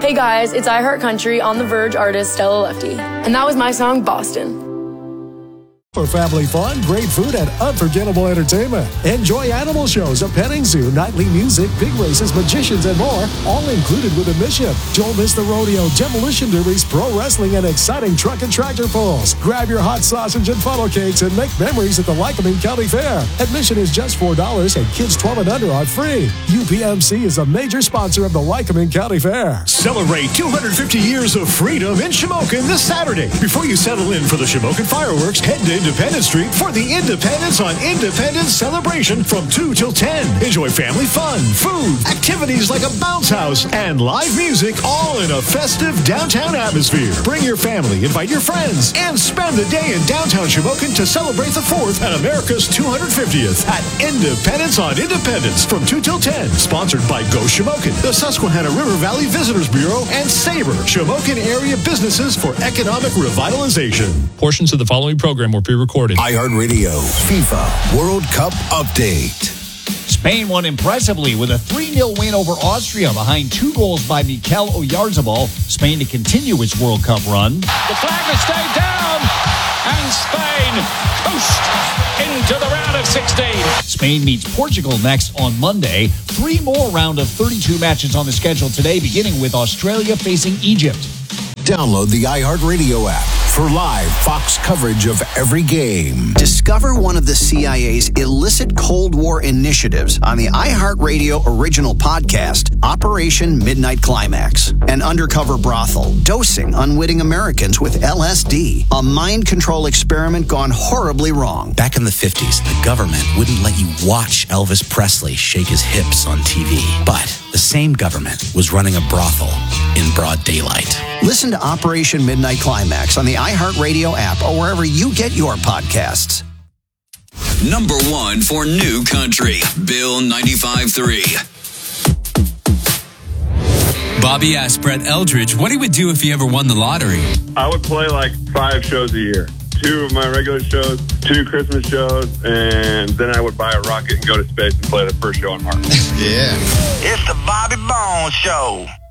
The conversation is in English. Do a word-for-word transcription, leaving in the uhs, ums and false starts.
Hey guys, it's I Heart Country on The Verge artist Stella Lefty. And that was my song, Boston. For family fun, great food, and unforgettable entertainment. Enjoy animal shows, a petting zoo, nightly music, big races, magicians, and more, all included with admission. Don't miss the rodeo, demolition derbies, pro wrestling, and exciting truck and tractor pulls. Grab your hot sausage and funnel cakes and make memories at the Lycoming County Fair. Admission is just four dollars and kids twelve and under are free. U P M C is a major sponsor of the Lycoming County Fair. Celebrate two hundred fifty years of freedom in Shamokin this Saturday. Before you settle in for the Shamokin fireworks, head to Independence Street for the Independence on Independence celebration from two till ten. Enjoy family fun, food, activities like a bounce house, and live music, all in a festive downtown atmosphere. Bring your family, invite your friends, and spend the day in downtown Shamokin to celebrate the fourth and America's two hundred fiftieth at Independence on Independence from two till ten. Sponsored by Go Shamokin, the Susquehanna River Valley Visitors Bureau, and Sabre, Shamokin area businesses for economic revitalization. Portions of the following program were pre-recorded. iHeartRadio FIFA World Cup Update. Spain won impressively with a three nil win over Austria behind two goals by Mikel Oyarzabal. Spain to continue its World Cup run. The flag has stayed down, and Spain coast into the round of sixteen. Spain meets Portugal next on Monday. Three more round of thirty-two matches on the schedule today, beginning with Australia facing Egypt. Download the iHeartRadio app for live Fox coverage of every game. Discover one of the C I A's illicit Cold War initiatives on the iHeartRadio original podcast, Operation Midnight Climax. An undercover brothel dosing unwitting Americans with L S D. A mind control experiment gone horribly wrong. Back in the fifties, the government wouldn't let you watch Elvis Presley shake his hips on T V. But the same government was running a brothel in broad daylight. Listen to Operation Midnight Climax on the iHeartRadio app or wherever you get your podcasts. Number one for New Country, Bill ninety-five point three. Bobby asked Brett Eldridge what he would do if he ever won the lottery. I would play like five shows a year. Two of my regular shows, two Christmas shows, and then I would buy a rocket and go to space and play the first show on Mars. Yeah. It's the Bobby Bones Show.